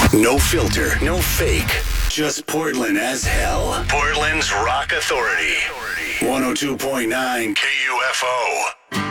No filter, no fake. Just Portland as hell. Portland's Rock Authority. 102.9 KUFO.